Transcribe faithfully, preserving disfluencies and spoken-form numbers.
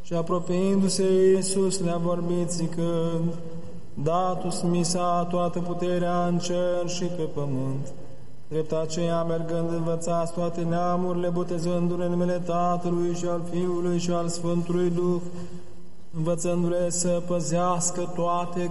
Și apropiindu-se Iisus le-a vorbit zicând: Dat-ți misa toată puterea în cer și pe pământ. Drept aceea, mergând, învățați toate neamurile, botezându-le în numele Tatălui și al Fiului și al Sfântului Duh, învățându-le să păzească toate